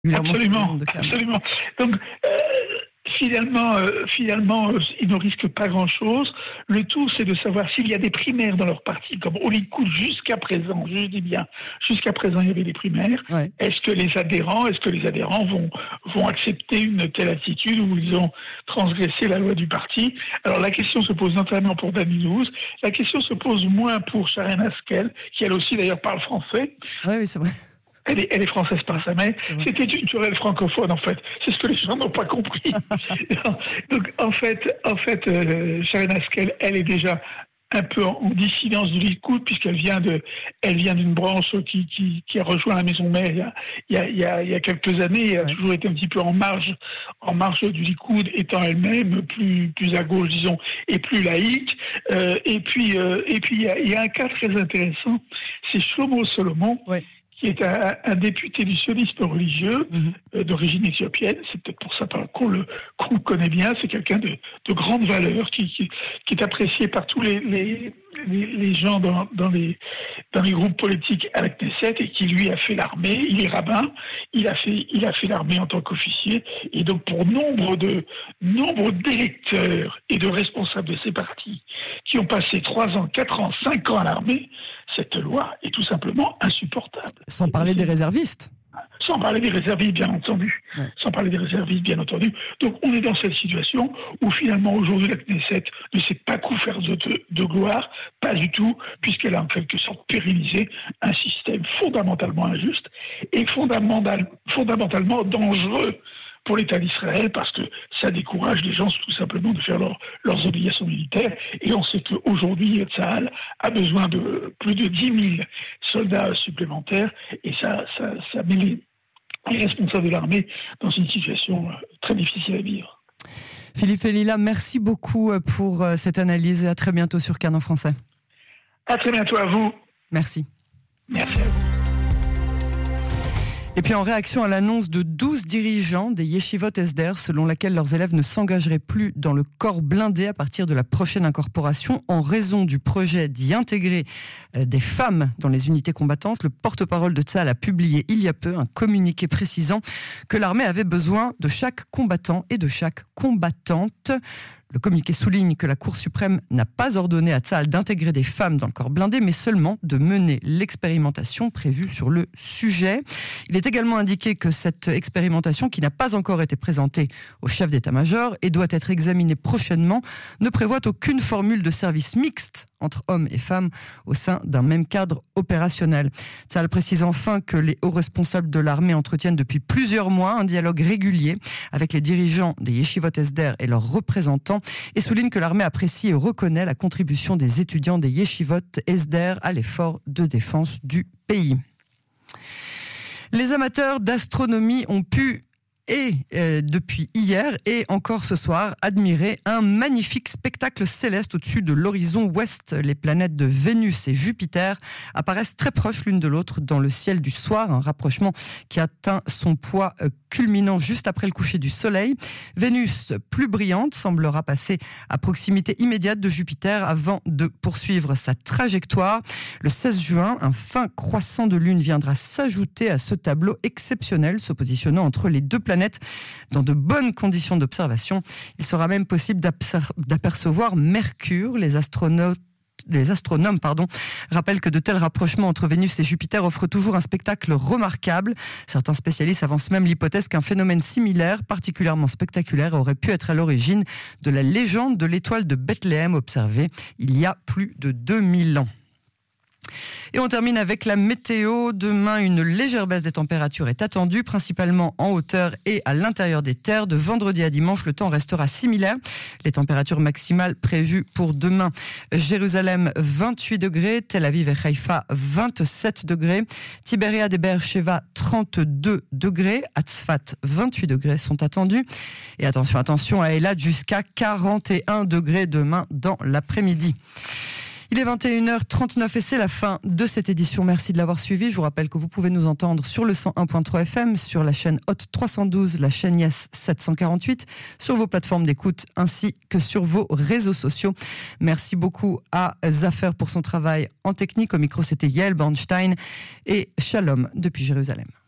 Absolument, absolument. Donc, finalement, ils ne risquent pas grand-chose. Le tout, c'est de savoir s'il y a des primaires dans leur parti, comme au Likoud jusqu'à présent. Je dis bien, jusqu'à présent, il y avait des primaires. Ouais. Est-ce que les adhérents vont accepter une telle attitude où ils ont transgressé la loi du parti? Alors la question se pose notamment pour Dani Louze. La question se pose moins pour Sharon Haskel, qui elle aussi d'ailleurs parle français. Oui, c'est vrai. Elle est française par sa mère. C'était une querelle francophone, en fait. C'est ce que les gens n'ont pas compris. Donc, en fait, Sharon Haskel, elle est déjà un peu en dissidence du Likoud, puisqu'elle vient d'une branche qui a rejoint la maison mère il y a quelques années. Elle a toujours été un petit peu en marge du Likoud, étant elle-même plus à gauche, disons, et plus laïque. Et puis il y a un cas très intéressant, c'est Shlomo Solomon. Ouais. Qui est un député du sionisme religieux d'origine éthiopienne. C'est peut-être pour ça qu'on le connaît bien. C'est quelqu'un de grande valeur qui est apprécié par tous les gens dans les groupes politiques à la Knesset et qui lui a fait l'armée. Il est rabbin. Il a fait l'armée en tant qu'officier. Et donc pour nombre d'électeurs et de responsables de ces partis qui ont passé 3 ans, 4 ans, 5 ans à l'armée, cette loi est tout simplement insupportable. Sans parler des réservistes. Sans parler des réservistes, bien entendu. Ouais. Sans parler des réservistes, bien entendu. Donc, on est dans cette situation où, finalement, aujourd'hui, la Knesset ne sait pas quoi faire de gloire, pas du tout, puisqu'elle a en quelque sorte pérennisé un système fondamentalement injuste et fondamentalement dangereux pour l'État d'Israël, parce que ça décourage les gens tout simplement de faire leurs obligations militaires. Et on sait qu'aujourd'hui, Tsahal a besoin de plus de 10 000 soldats supplémentaires, et ça met les responsables de l'armée dans une situation très difficile à vivre. Philippe Elila, merci beaucoup pour cette analyse et à très bientôt sur Cannes en français. À très bientôt à vous. Merci. Merci à vous. Et puis en réaction à l'annonce de 12 dirigeants des yeshivot Esder, selon laquelle leurs élèves ne s'engageraient plus dans le corps blindé à partir de la prochaine incorporation en raison du projet d'y intégrer des femmes dans les unités combattantes, le porte-parole de Tsahal a publié il y a peu un communiqué précisant que l'armée avait besoin de chaque combattant et de chaque combattante. Le communiqué souligne que la Cour suprême n'a pas ordonné à Tsahal d'intégrer des femmes dans le corps blindé, mais seulement de mener l'expérimentation prévue sur le sujet. Il est également indiqué que cette expérimentation, qui n'a pas encore été présentée au chef d'état-major et doit être examinée prochainement, ne prévoit aucune formule de service mixte entre hommes et femmes au sein d'un même cadre opérationnel. Tsahal précise enfin que les hauts responsables de l'armée entretiennent depuis plusieurs mois un dialogue régulier avec les dirigeants des yeshivot Esder et leurs représentants, et souligne que l'armée apprécie et reconnaît la contribution des étudiants des yeshivot Esder à l'effort de défense du pays. Les amateurs d'astronomie ont pu depuis hier et encore ce soir, admirer un magnifique spectacle céleste au-dessus de l'horizon ouest. Les planètes de Vénus et Jupiter apparaissent très proches l'une de l'autre dans le ciel du soir, un rapprochement qui atteint son poids culminant juste après le coucher du soleil. Vénus, plus brillante, semblera passer à proximité immédiate de Jupiter avant de poursuivre sa trajectoire. Le 16 juin, un fin croissant de lune viendra s'ajouter à ce tableau exceptionnel, se positionnant entre les deux planètes dans de bonnes conditions d'observation. Il sera même possible d'apercevoir Mercure. Les astronomes rappellent que de tels rapprochements entre Vénus et Jupiter offrent toujours un spectacle remarquable. Certains spécialistes avancent même l'hypothèse qu'un phénomène similaire, particulièrement spectaculaire, aurait pu être à l'origine de la légende de l'étoile de Bethléem observée il y a plus de 2000 ans. Et on termine avec la météo. Demain, une légère baisse des températures est attendue, principalement en hauteur et à l'intérieur des terres. De vendredi à dimanche, le temps restera similaire. Les températures maximales prévues pour demain: Jérusalem 28 degrés, Tel Aviv et Haïfa 27 degrés, Tibériade et Be'er-Sheva 32 degrés, Hatzfat 28 degrés sont attendus. Et attention à Eilat, jusqu'à 41 degrés demain dans l'après-midi. Il est 21h39 et c'est la fin de cette édition. Merci de l'avoir suivi. Je vous rappelle que vous pouvez nous entendre sur le 101.3 FM, sur la chaîne Hot 312, la chaîne Yes 748, sur vos plateformes d'écoute ainsi que sur vos réseaux sociaux. Merci beaucoup à Zafer pour son travail en technique. Au micro, c'était Yael Bornstein et Shalom depuis Jérusalem.